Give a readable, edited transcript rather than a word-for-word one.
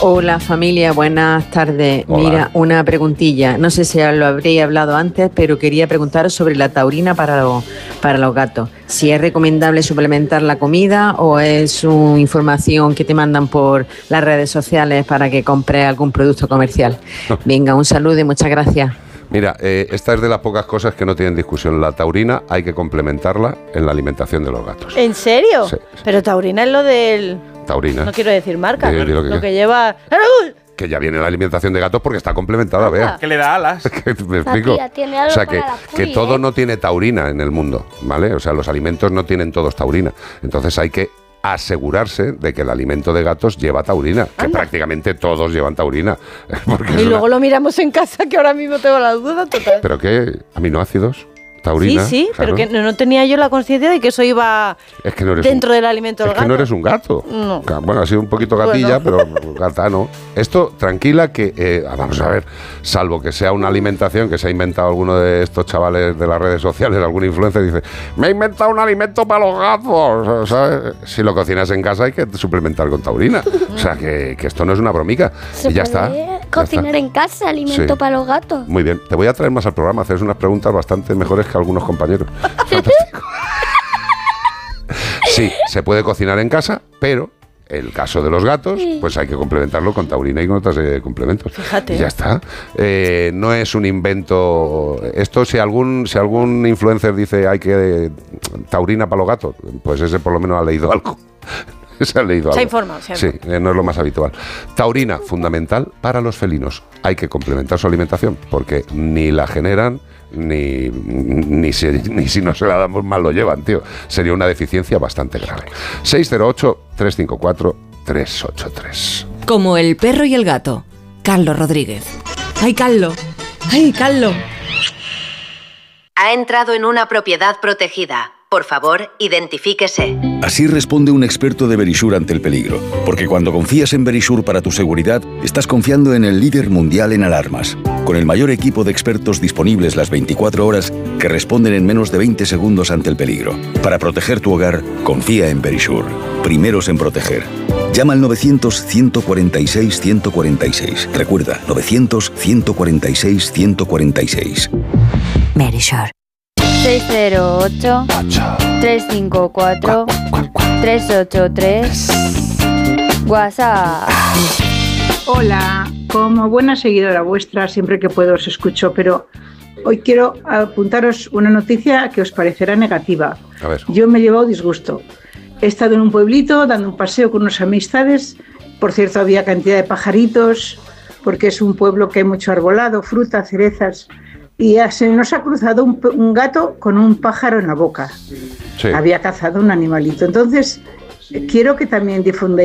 Hola familia, buenas tardes. Hola. Mira, una preguntilla. No sé si lo habréis hablado antes, pero quería preguntaros sobre la taurina para los gatos. Si es recomendable suplementar la comida o es una información que te mandan por las redes sociales para que compres algún producto comercial. Venga, un saludo y muchas gracias. Mira, esta es de las pocas cosas que no tienen discusión. La taurina hay que complementarla en la alimentación de los gatos. ¿En serio? Sí. Pero taurina es lo del... Taurina. No quiero decir marca, lo que lleva... Que ya viene la alimentación de gatos porque está complementada, vea. Que le da alas. ¿Me explico? Tía, tiene algo O sea, para la que puli, todo ¿eh? no tiene taurina en el mundo, ¿vale? O sea, los alimentos no tienen todos taurina. Entonces hay que asegurarse de que el alimento de gatos lleva taurina, que prácticamente todos llevan taurina. Y luego lo miramos en casa, que ahora mismo tengo la duda total. ¿Pero qué? ¿Aminoácidos? Taurina. Sí, claro. pero que no tenía yo la conciencia de que eso iba Es que no eres dentro del alimento del Es gato. que no eres un gato. No. Bueno, ha sido un poquito gatilla, Bueno. pero gata no. Esto, tranquila, que vamos a ver, salvo que sea una alimentación que se ha inventado alguno de estos chavales de las redes sociales, algún influencer dice, me he inventado un alimento para los gatos, ¿sabes? Si lo cocinas en casa hay que suplementar con taurina. O sea, que esto no es una bromica. ¿Se Y ya puede está. cocinar en casa alimento Sí. para los gatos? Muy bien, te voy a traer más al programa, haces unas preguntas bastante mejores que algunos compañeros. Fantástico. Sí, se puede cocinar en casa, pero el caso de los gatos, pues hay que complementarlo con taurina y con otros complementos. Fíjate. Y ya está. No es un invento. Esto, si algún influencer dice hay que taurina para los gatos, pues ese por lo menos ha leído algo. Se ha leído algo. Se ha informado. Sí, no es lo más habitual. Taurina, fundamental para los felinos. Hay que complementar su alimentación porque ni la generan ni si no se la damos mal lo llevan, tío. Sería una deficiencia bastante grave. 608-354-383. Como el perro y el gato. Carlos Rodríguez. ¡Ay, Carlos! ¡Ay, Carlos! Ha entrado en una propiedad protegida. Por favor, identifíquese. Así responde un experto de Verisure ante el peligro. Porque cuando confías en Verisure para tu seguridad, estás confiando en el líder mundial en alarmas. Con el mayor equipo de expertos disponibles las 24 horas que responden en menos de 20 segundos ante el peligro. Para proteger tu hogar, confía en Verisure. Primeros en proteger. Llama al 900-146-146. Recuerda, 900-146-146. Verisure. 608-354-383. WhatsApp. Hola, como buena seguidora vuestra, siempre que puedo os escucho, pero hoy quiero apuntaros una noticia que os parecerá negativa. A ver. Yo me he llevado disgusto. He estado en un pueblito dando un paseo con unas amistades. Por cierto, había cantidad de pajaritos, porque es un pueblo que hay mucho arbolado, fruta, cerezas. Y se nos ha cruzado un gato con un pájaro en la boca. Sí. Había cazado un animalito. Entonces, quiero que también difundáis